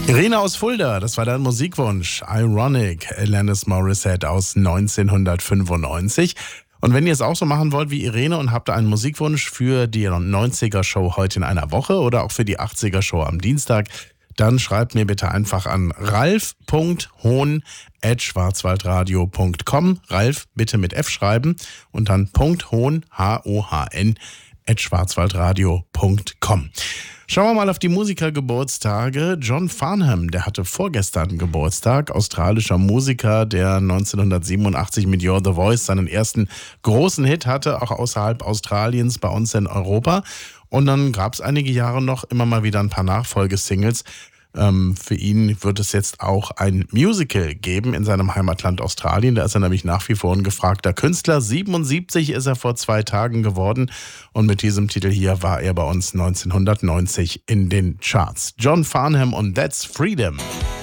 Irene aus Fulda, das war dein Musikwunsch. Ironic, Alanis Morissette aus 1995. Und wenn ihr es auch so machen wollt wie Irene und habt einen Musikwunsch für die 90er-Show heute in einer Woche oder auch für die 80er-Show am Dienstag, dann schreibt mir bitte einfach an ralf.hohn@schwarzwaldradio.com. Ralf bitte mit F schreiben und dann .hohn, H-O-H-N, @schwarzwaldradio.com. Schauen wir mal auf die Musikergeburtstage. John Farnham, der hatte vorgestern Geburtstag, australischer Musiker, der 1987 mit You're the Voice seinen ersten großen Hit hatte, auch außerhalb Australiens, bei uns in Europa. Und dann gab es einige Jahre noch immer mal wieder ein paar Nachfolgesingles. Für ihn wird es jetzt auch ein Musical geben in seinem Heimatland Australien. Da ist er nämlich nach wie vor ein gefragter Künstler. 77 ist er vor 2 Tagen geworden und mit diesem Titel hier war er bei uns 1990 in den Charts. John Farnham und That's Freedom.